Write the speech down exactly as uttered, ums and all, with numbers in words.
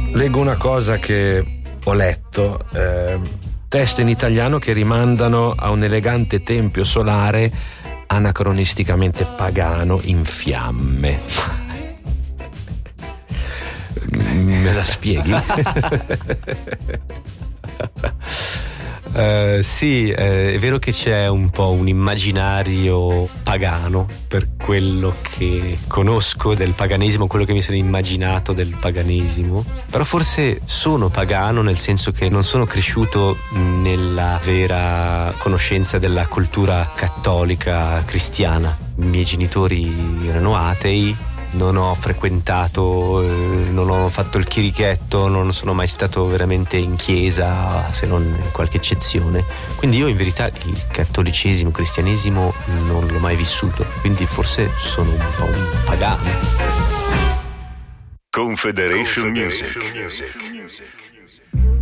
leggo una cosa che ho letto, eh, testi in italiano che rimandano a un elegante tempio solare anacronisticamente pagano in fiamme. Me la spieghi? Uh, sì, eh, è vero che c'è un po' un immaginario pagano per quello che conosco del paganesimo, quello che mi sono immaginato del paganesimo, però forse sono pagano nel senso che non sono cresciuto nella vera conoscenza della cultura cattolica cristiana. I miei genitori erano atei, non ho frequentato, eh, non ho fatto il chirichetto, non sono mai stato veramente in chiesa, se non in qualche eccezione. Quindi io in verità il cattolicesimo, il cristianesimo non l'ho mai vissuto, quindi forse sono un po' un pagano. Confederation, Confederation Music. Music.